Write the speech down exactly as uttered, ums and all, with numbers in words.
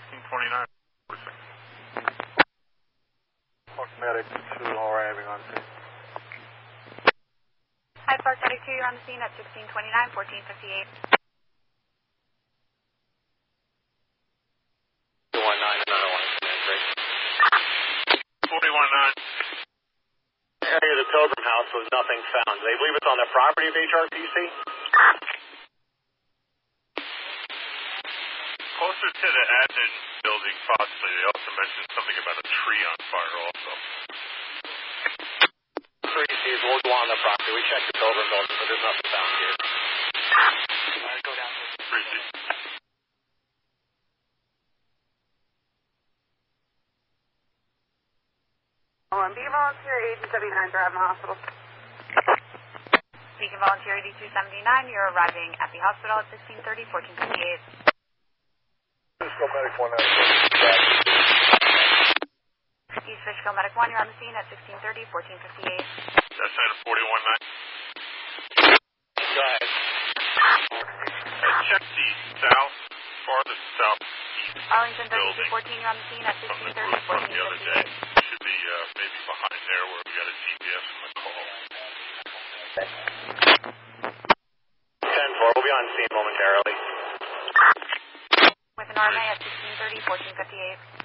sixteen twenty-nine. Park Medic two, arriving on scene. Hi, Park Medic two, you're on the scene at sixteen twenty-nine, fourteen fifty-eight. two one nine, another one, forty-one nine. Area of the Pilgrim House was nothing found. They believe it's on the property of H R P C? Closer to the admin building, possibly. They also mentioned something about a tree on fire also. three C's, we'll go on the property. We checked the Pilgrim building, but there's nothing found here. Alright, go down. three C. Oh, and Beacon Volunteer eight two seven nine, Drive Hospital. Beacon Volunteer eight two seven nine, you're arriving at the hospital at sixteen thirty, fourteen fifty-eight. Fishkill Medic one nine. East Fishkill Medic one, you're on the scene at sixteen thirty, fourteen fifty-eight. That's at forty-one nine. Go ahead. I checked the south, farthest southeast Arlington thirty-two building fourteen, you're on the scene at from sixteen the thirty, group from fourteen the other day. fifty-eight. Should be uh, maybe behind there where we got a G P S from the call. ten four, we'll be on scene momentarily. With an R M A at sixteen thirty, fourteen fifty-eight.